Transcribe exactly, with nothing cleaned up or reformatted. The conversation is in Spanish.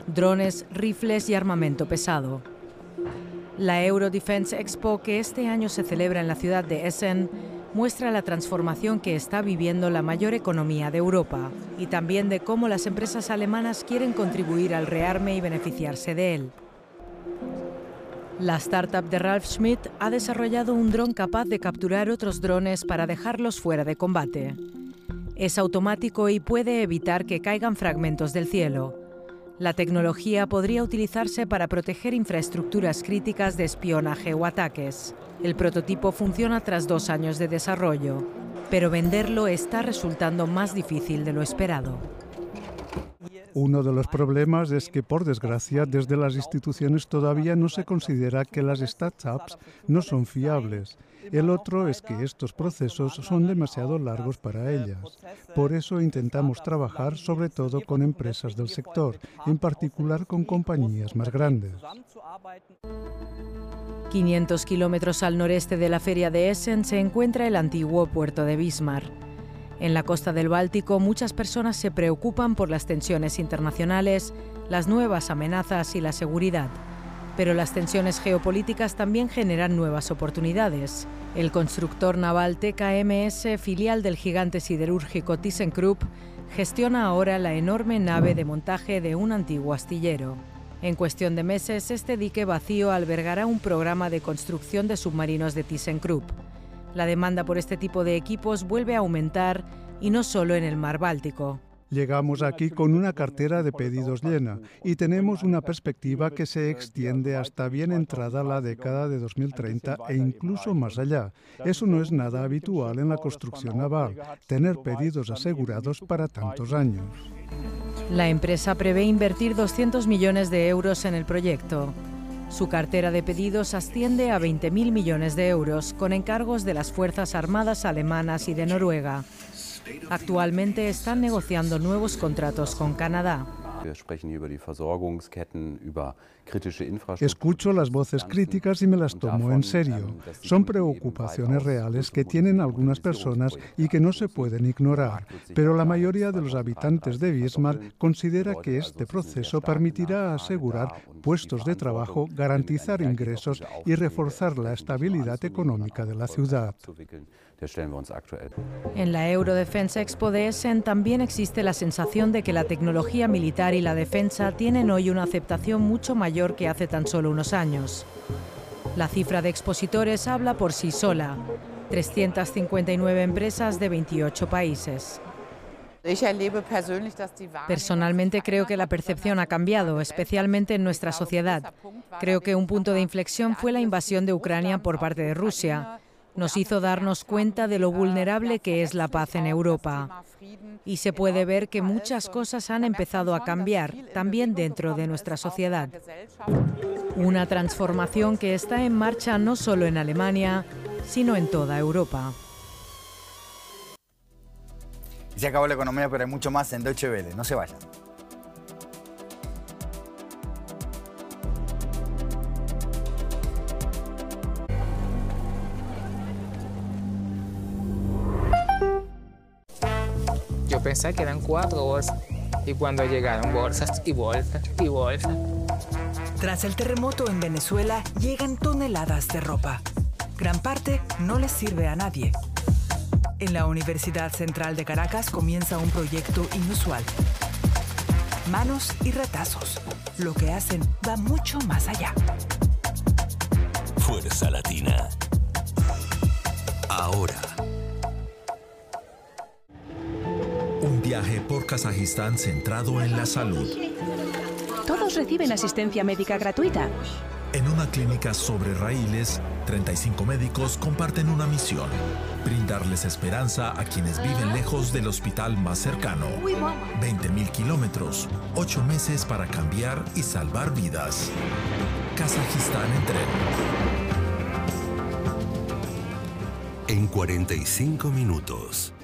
drones, rifles y armamento pesado. La Euro Defense Expo, que este año se celebra en la ciudad de Essen, muestra la transformación que está viviendo la mayor economía de Europa y también de cómo las empresas alemanas quieren contribuir al rearme y beneficiarse de él. La startup de Ralf Schmidt ha desarrollado un dron capaz de capturar otros drones para dejarlos fuera de combate. Es automático y puede evitar que caigan fragmentos del cielo. La tecnología podría utilizarse para proteger infraestructuras críticas de espionaje o ataques. El prototipo funciona tras dos años de desarrollo, pero venderlo está resultando más difícil de lo esperado. Uno de los problemas es que, por desgracia, desde las instituciones todavía no se considera que las startups no son fiables. El otro es que estos procesos son demasiado largos para ellas. Por eso intentamos trabajar sobre todo con empresas del sector, en particular con compañías más grandes. quinientos kilómetros al noreste de la feria de Essen se encuentra el antiguo puerto de Wismar. En la costa del Báltico, muchas personas se preocupan por las tensiones internacionales, las nuevas amenazas y la seguridad. Pero las tensiones geopolíticas también generan nuevas oportunidades. El constructor naval T K M S, filial del gigante siderúrgico ThyssenKrupp, gestiona ahora la enorme nave de montaje de un antiguo astillero. En cuestión de meses, este dique vacío albergará un programa de construcción de submarinos de ThyssenKrupp. La demanda por este tipo de equipos vuelve a aumentar, y no solo en el mar Báltico. Llegamos aquí con una cartera de pedidos llena y tenemos una perspectiva que se extiende hasta bien entrada la década de dos mil treinta e incluso más allá. Eso no es nada habitual en la construcción naval, tener pedidos asegurados para tantos años. La empresa prevé invertir doscientos millones de euros en el proyecto. Su cartera de pedidos asciende a veinte mil millones de euros, con encargos de las Fuerzas Armadas alemanas y de Noruega. Actualmente están negociando nuevos contratos con Canadá. Escucho las voces críticas y me las tomo en serio. Son preocupaciones reales que tienen algunas personas y que no se pueden ignorar, pero la mayoría de los habitantes de Wismar considera que este proceso permitirá asegurar puestos de trabajo, garantizar ingresos y reforzar la estabilidad económica de la ciudad. En la Euro Defense Expo de Essen también existe la sensación de que la tecnología militar y la defensa tienen hoy una aceptación mucho mayor que hace tan solo unos años. La cifra de expositores habla por sí sola, trescientas cincuenta y nueve empresas de veintiocho países. Personalmente creo que la percepción ha cambiado, especialmente en nuestra sociedad. Creo que un punto de inflexión fue la invasión de Ucrania por parte de Rusia. Nos hizo darnos cuenta de lo vulnerable que es la paz en Europa. Y se puede ver que muchas cosas han empezado a cambiar, también dentro de nuestra sociedad. Una transformación que está en marcha no solo en Alemania, sino en toda Europa. Se acabó la economía, pero hay mucho más en Deutsche Welle. No se vayan. Yo pensé que eran cuatro bolsas y cuando llegaron bolsas y bolsas y bolsas. Tras el terremoto en Venezuela llegan toneladas de ropa. Gran parte no les sirve a nadie. En la Universidad Central de Caracas comienza un proyecto inusual. Manos y retazos. Lo que hacen va mucho más allá. Fuerza Latina. Ahora. Un viaje por Kazajistán centrado en la salud. Todos reciben asistencia médica gratuita. En una clínica sobre raíles, treinta y cinco médicos comparten una misión: brindarles esperanza a quienes viven lejos del hospital más cercano. veinte mil kilómetros, ocho meses para cambiar y salvar vidas. Kazajistán en tren. En cuarenta y cinco minutos.